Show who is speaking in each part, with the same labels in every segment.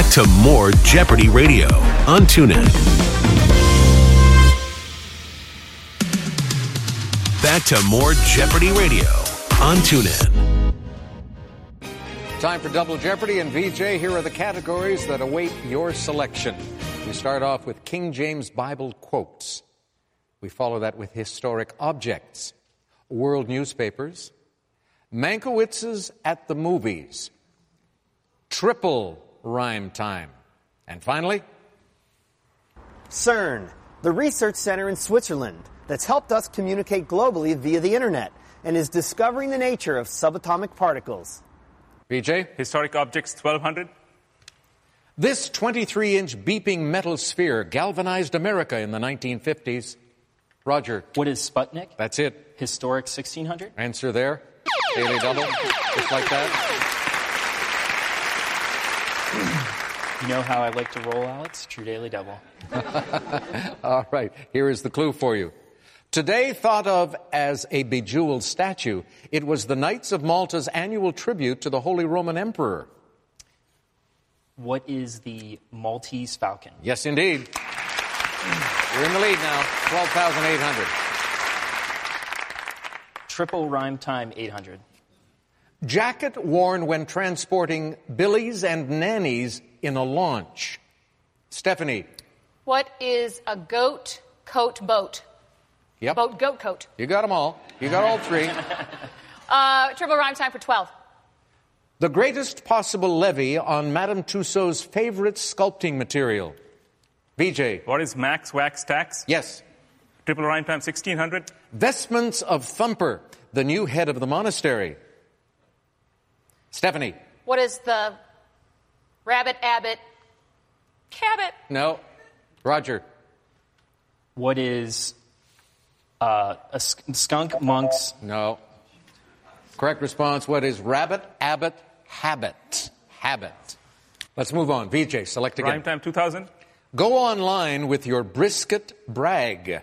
Speaker 1: back to more Jeopardy Radio on TuneIn. Back to more Jeopardy Radio on TuneIn.
Speaker 2: Time for Double Jeopardy, and VJ, here are the categories that await your selection. We start off with King James Bible quotes. We follow that with historic objects, world newspapers, Mankiewicz's at the movies, triple rhyme time, and finally,
Speaker 3: CERN, the research center in Switzerland that's helped us communicate globally via the internet and is discovering the nature of subatomic particles.
Speaker 2: VJ?
Speaker 4: Historic objects, 1200.
Speaker 2: This 23-inch beeping metal sphere galvanized America in the 1950s. Roger?
Speaker 5: What is Sputnik?
Speaker 2: That's it.
Speaker 5: Historic 1600.
Speaker 2: Answer there. Daily double. Just like that.
Speaker 5: You know how I like to roll, Alex? True daily double.
Speaker 2: All right. Here is the clue for you. Today thought of as a bejeweled statue, it was the Knights of Malta's annual tribute to the Holy Roman Emperor.
Speaker 5: What is the Maltese Falcon?
Speaker 2: Yes, indeed. You're in the lead now. 12,800.
Speaker 5: Triple rhyme time, 800.
Speaker 2: Jacket worn when transporting billies and nannies in a launch. Stephanie.
Speaker 6: What is a goat coat boat?
Speaker 2: Yep.
Speaker 6: Goat coat.
Speaker 2: You got them all. You got all three.
Speaker 6: Triple rhyme time for 12.
Speaker 2: The greatest possible levy on Madame Tussauds' favorite sculpting material. VJ.
Speaker 4: What is max wax tax?
Speaker 2: Yes.
Speaker 4: Triple rhyme time, 1600.
Speaker 2: Vestments of Thumper, the new head of the monastery. Stephanie.
Speaker 6: What is the rabbit abbot cabot?
Speaker 2: No. Roger.
Speaker 5: What is a skunk monk's?
Speaker 2: No. Correct response. What is rabbit abbot habit? Habit. Let's move on. VJ, select again.
Speaker 4: Rhyme time, 2000.
Speaker 2: Go online with your brisket brag.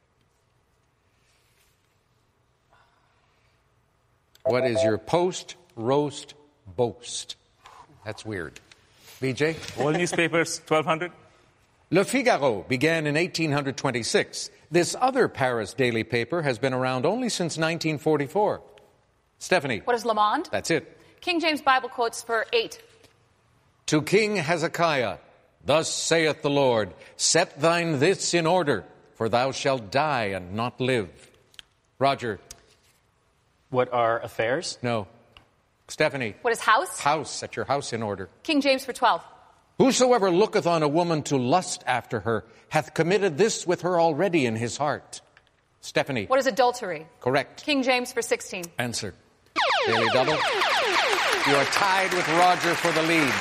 Speaker 2: What is your post-roast boast? That's weird. VJ?
Speaker 4: All newspapers, 1200.
Speaker 2: Le Figaro began in 1826. This other Paris daily paper has been around only since 1944. Stephanie?
Speaker 6: What is Le Monde?
Speaker 2: That's it.
Speaker 6: King James Bible quotes for 8.
Speaker 2: To King Hezekiah, thus saith the Lord, set thine this in order, for thou shalt die and not live. Roger?
Speaker 5: What are affairs?
Speaker 2: No. Stephanie?
Speaker 6: What is house?
Speaker 2: House. Set your house in order.
Speaker 6: King James for 12.
Speaker 2: Whosoever looketh on a woman to lust after her hath committed this with her already in his heart. Stephanie?
Speaker 6: What is adultery?
Speaker 2: Correct.
Speaker 6: King James for 16.
Speaker 2: Answer. Daily double. You are tied with Roger for the lead.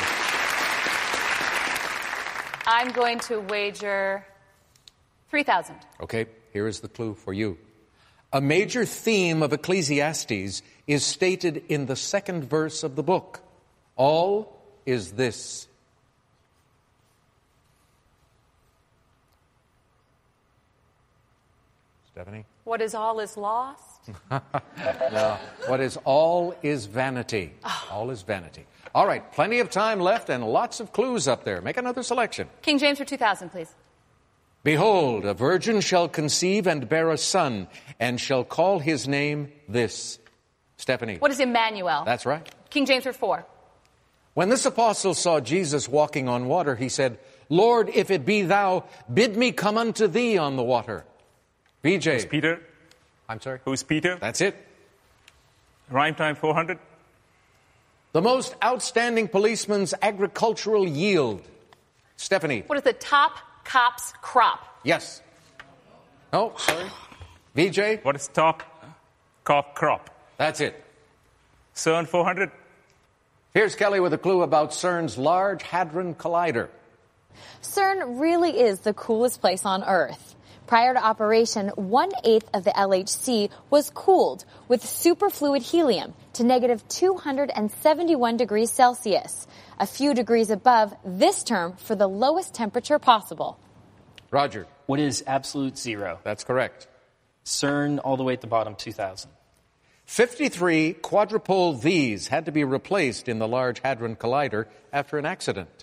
Speaker 6: I'm going to wager 3,000.
Speaker 2: Okay, here is the clue for you. A major theme of Ecclesiastes is stated in the second verse of the book. All is this. Stephanie?
Speaker 6: What is all is lost?
Speaker 2: No. What is all is vanity. All is vanity. All right, plenty of time left and lots of clues up there. Make another selection.
Speaker 6: King James for 2,000, please.
Speaker 2: Behold, a virgin shall conceive and bear a son, and shall call his name this. Stephanie?
Speaker 6: What is Emmanuel?
Speaker 2: That's right.
Speaker 6: King James for 4.
Speaker 2: When this apostle saw Jesus walking on water, he said, Lord, if it be thou, bid me come unto thee on the water. VJ?
Speaker 4: Who's Peter?
Speaker 2: I'm sorry?
Speaker 4: Who's Peter?
Speaker 2: That's it.
Speaker 4: Rhyme time, 400.
Speaker 2: The most outstanding policeman's agricultural yield. Stephanie?
Speaker 6: What is the top cop's crop?
Speaker 2: Yes. Oh, sorry. VJ?
Speaker 4: What is top cop crop?
Speaker 2: That's it.
Speaker 4: CERN, 400.
Speaker 6: Here's
Speaker 2: Kelly with a clue about CERN's Large Hadron Collider.
Speaker 7: CERN really is the coolest place on Earth. Prior to operation, 1/8 of the LHC was cooled with superfluid helium to negative 271 degrees Celsius, a few degrees above this term for the lowest temperature possible.
Speaker 2: Roger?
Speaker 5: What is absolute zero?
Speaker 2: That's correct.
Speaker 5: CERN all the way at the bottom, 2000.
Speaker 2: 53 quadrupole V's had to be replaced in the Large Hadron Collider after an accident.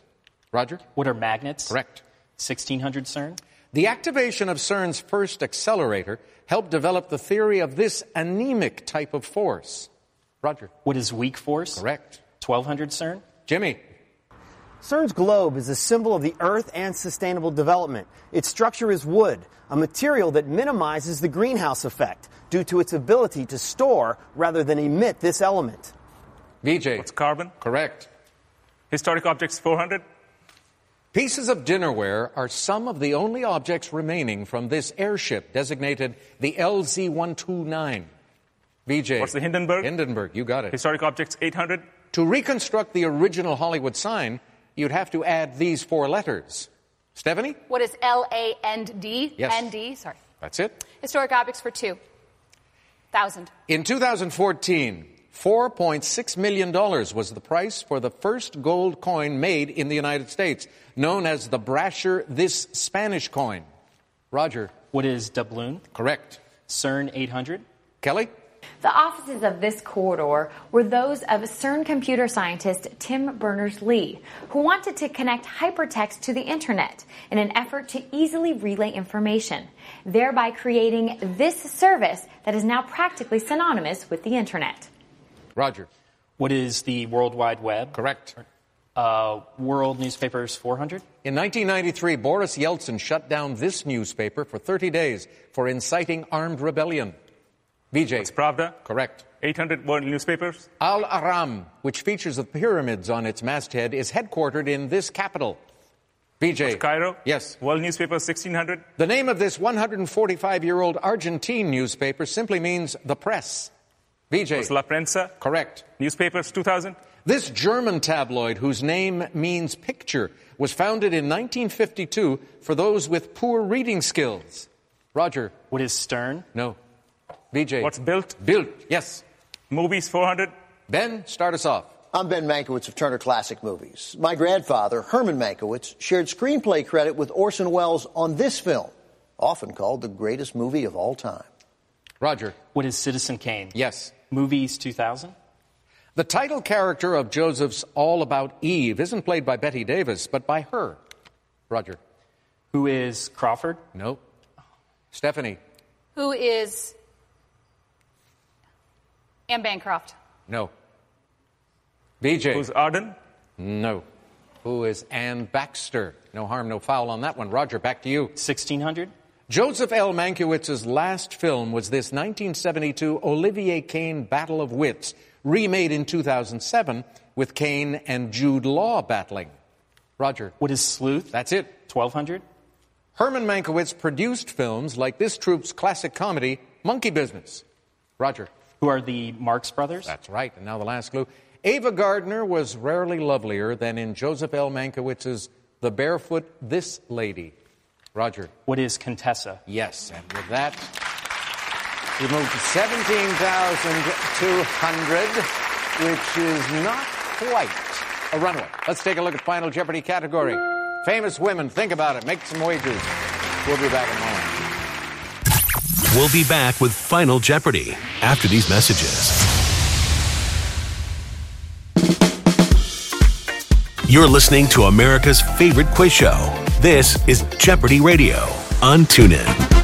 Speaker 2: Roger?
Speaker 5: What are magnets?
Speaker 2: Correct.
Speaker 5: 1600 CERN.
Speaker 2: The activation of CERN's first accelerator helped develop the theory of this anemic type of force. Roger?
Speaker 5: What is weak force?
Speaker 2: Correct.
Speaker 5: 1200 CERN.
Speaker 2: Jimmy?
Speaker 3: CERN's globe is a symbol of the Earth and sustainable development. Its structure is wood, a material that minimizes the greenhouse effect due to its ability to store rather than emit this element.
Speaker 2: VJ?
Speaker 4: What's carbon?
Speaker 2: Correct.
Speaker 4: Historic objects 400.
Speaker 2: Pieces of dinnerware are some of the only objects remaining from this airship designated the LZ-129. VJ?
Speaker 4: What's the Hindenburg?
Speaker 2: Hindenburg, you got it.
Speaker 4: Historic objects 800.
Speaker 2: To reconstruct the original Hollywood sign, you'd have to add these 4 letters. Stephanie?
Speaker 6: What is LAND?
Speaker 2: Yes.
Speaker 6: ND, sorry.
Speaker 2: That's it.
Speaker 6: Historic objects for 2,000.
Speaker 2: In 2014, $4.6 million was the price for the first gold coin made in the United States, known as the Brasher This Spanish coin. Roger?
Speaker 5: What is doubloon?
Speaker 2: Correct.
Speaker 5: CERN 800.
Speaker 2: Kelly?
Speaker 7: The offices of this corridor were those of CERN computer scientist Tim Berners-Lee, who wanted to connect hypertext to the internet in an effort to easily relay information, thereby creating this service that is now practically synonymous with the internet.
Speaker 2: Roger?
Speaker 5: What is the World Wide Web?
Speaker 2: Correct.
Speaker 5: World Newspapers 400.
Speaker 2: In 1993, Boris Yeltsin shut down this newspaper for 30 days for inciting armed rebellion. VJ?
Speaker 4: What's Pravda?
Speaker 2: Correct.
Speaker 4: 800 world newspapers.
Speaker 2: Al-Aram, which features the pyramids on its masthead, is headquartered in this capital. VJ?
Speaker 4: What's Cairo?
Speaker 2: Yes.
Speaker 4: World newspapers 1600.
Speaker 2: The name of this 145-year-old Argentine newspaper simply means the press. VJ?
Speaker 4: What's La Prensa?
Speaker 2: Correct.
Speaker 4: Newspapers 2000.
Speaker 2: This German tabloid, whose name means picture, was founded in 1952 for those with poor reading skills. Roger?
Speaker 5: What is Stern?
Speaker 2: No. VJ?
Speaker 4: What's Bild?
Speaker 2: Bild, yes.
Speaker 4: Movies 400.
Speaker 2: Ben, start us off.
Speaker 8: I'm Ben Mankiewicz of Turner Classic Movies. My grandfather, Herman Mankiewicz, shared screenplay credit with Orson Welles on this film, often called the greatest movie of all time.
Speaker 2: Roger?
Speaker 5: What is Citizen Kane?
Speaker 2: Yes.
Speaker 5: Movies 2000.
Speaker 2: The title character of Joseph's All About Eve isn't played by Bette Davis, but by her. Roger?
Speaker 5: Who is Crawford?
Speaker 2: No. Stephanie?
Speaker 6: Who is Anne Bancroft?
Speaker 2: No. VJ?
Speaker 4: Who's Arden?
Speaker 2: No. Who is Ann Baxter? No harm, no foul on that one. Roger, back to you.
Speaker 5: 1600.
Speaker 2: Joseph L. Mankiewicz's last film was this 1972 Olivier Kane Battle of Wits, remade in 2007 with Kane and Jude Law battling. Roger?
Speaker 5: What is Sleuth?
Speaker 2: That's it.
Speaker 5: 1200.
Speaker 2: Herman Mankiewicz produced films like this troupe's classic comedy, Monkey Business. Roger?
Speaker 5: Who are the Marx Brothers?
Speaker 2: That's right. And now the last clue. Ava Gardner was rarely lovelier than in Joseph L. Mankiewicz's The Barefoot This Lady. Roger?
Speaker 5: What is Contessa?
Speaker 2: Yes. And with that, we move to 17,200, which is not quite a runaway. Let's take a look at Final Jeopardy category. Famous women. Think about it. Make some wagers. We'll be back in a moment.
Speaker 1: We'll be back with Final Jeopardy after these messages. You're listening to America's favorite quiz show. This is Jeopardy Radio on TuneIn.